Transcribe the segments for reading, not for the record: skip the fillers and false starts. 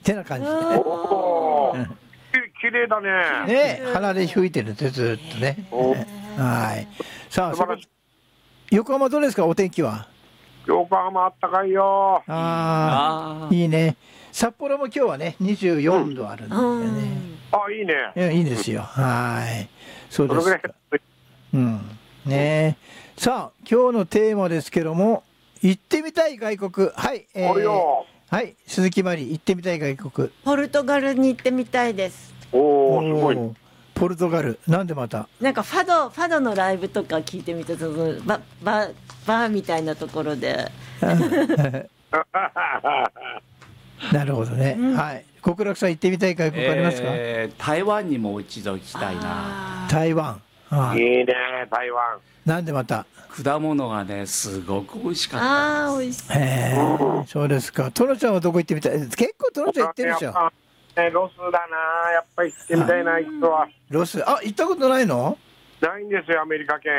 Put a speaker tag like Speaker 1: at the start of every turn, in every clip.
Speaker 1: てな感じで、
Speaker 2: おー、きれいだね。
Speaker 1: ね、鼻で吹いてるってずっとね。はい。さあ、
Speaker 2: 素晴らしい。
Speaker 1: 横浜どうですか、お天気は。
Speaker 2: 横浜あったかいよ。
Speaker 1: ああ、いいね。札幌も今日はね、24度あるんだよね。
Speaker 2: あ、いいね。
Speaker 1: いいですよ。はい。そうですか。うん。ね。さあ、今日のテーマですけども、行ってみたい外国。はい。はい、鈴木まり、行ってみたい外国。
Speaker 3: ポルトガルに行ってみたいです。
Speaker 2: おお、すごい。
Speaker 1: ポルトガル、なんでまた。
Speaker 3: なんかファドのライブとか聞いてみた、バーみたいなところで。
Speaker 1: なるほどね。はい。極楽さん行ってみたい外国ありますか。
Speaker 4: 台湾にも一度行きたいな。
Speaker 1: 台湾。
Speaker 2: いいね、台湾。
Speaker 1: なんでまた。
Speaker 4: 果物がね、すごく美味しかった。
Speaker 3: ああ、美味しい。
Speaker 1: そうですか。トノちゃんはどこ行ってみたい。結構トノちゃん行ってるでしょ。
Speaker 2: ロスだな、やっぱり行ってみたいな、人は。
Speaker 1: ロス、あ、行ったことないの。
Speaker 2: ないんですよ、アメリカ圏。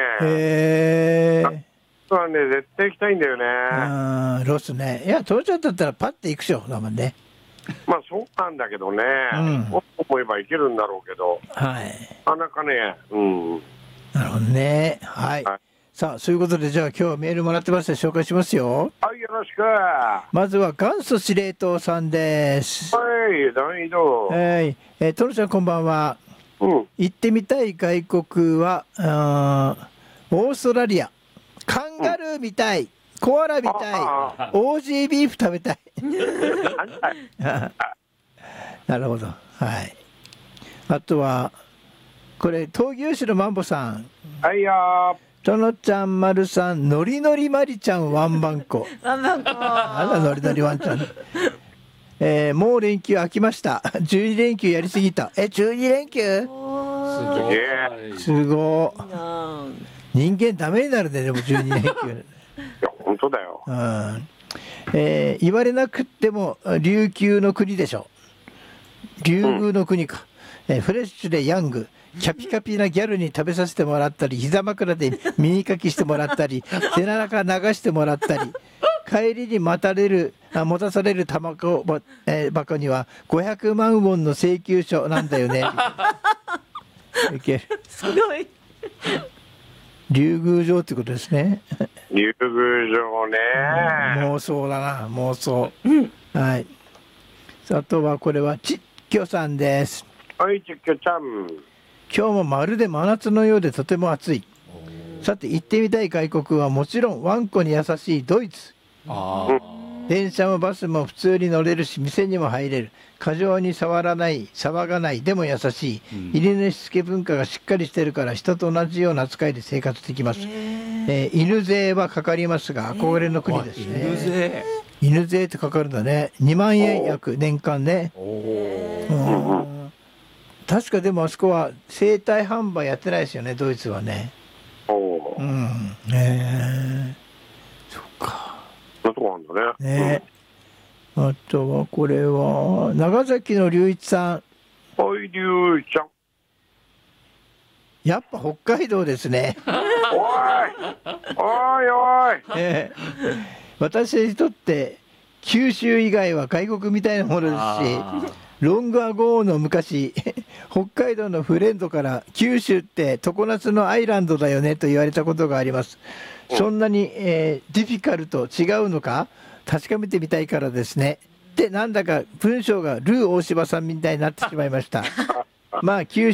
Speaker 2: そうなんで、絶対行きたいんだよね。
Speaker 1: ロスね。いや、トノちゃんだったらパッて行くでしょ、多分ね。
Speaker 2: まあ、そうなんだけどね。思えばいけるんだろうけど。
Speaker 1: はい。
Speaker 2: なかなかね、
Speaker 1: なるほどね。はい。さあ、そういうことで、じゃあ今日はメールもらってますので紹介しますよ。
Speaker 2: はい、よろしく。
Speaker 1: まずは元祖司令塔さんです。
Speaker 2: はい、どうも。
Speaker 1: はい。トノちゃんこんばんは。行ってみたい外国は、オーストラリア。カンガルー見たい。コアラ見たい。オージービーフ食べたい。なるほど。はい。あとは、これ、闘牛士のマンボさん。
Speaker 2: はいよー。
Speaker 1: トノちゃん、まるさん、のりのりまりちゃん、ワンバンコ。
Speaker 3: ワンバンコ。
Speaker 1: あら、のりのりワンちゃん。もう連休飽きました。12連休やりすぎた。12連休。すごい。人間ダメになるね、でも12連休。い
Speaker 2: や、本当だよ。
Speaker 1: 言われなくっても、琉球の国でしょ。竜宮の国か。フレッシュでヤング。キャピキャピなギャルに食べさせてもらったり、膝枕で耳かきしてもらったり、背中流してもらったり、帰りに持たされる卵箱には500万ウォンの請求書なんだよね。
Speaker 3: すごい。
Speaker 1: 竜宮城ってことですね。
Speaker 2: 竜宮城ね。
Speaker 1: 妄想だな、妄想。はい。あとはこれはちっきょさんです。
Speaker 2: はい、ちっきょちゃん。
Speaker 1: 今日もまるで真夏のようでとても暑い。さて行ってみたい外国はもちろんワンコに優しいドイツ。電車もバスも普通に乗れるし、店にも入れる。過剰に触らない、騒がない、でも優しい。犬のしつけ文化がしっかりしてるから人と同じような扱いで生活できます。犬税はかかりますが憧れの国ですね。犬税ってかかるんだね。2万円約年間ね。確かでもあそこは生体販売やってないですよね、ドイツはね。そっか。
Speaker 2: そうなんだね。
Speaker 1: あとはこれは長崎の隆一さん。
Speaker 2: はい、隆一ちゃん。
Speaker 1: やっぱ北海道ですね。
Speaker 2: おい。
Speaker 1: 私にとって九州以外は外国みたいなものですし、ロングアゴーの昔、北海道のフレンドから九州って常夏のアイランドだよねと言われたことがあります。そんなに、ディフィカルと違うのか確かめてみたいからですね。で、なんだか文章がルー大柴さんみたいになってしまいました。まあ九州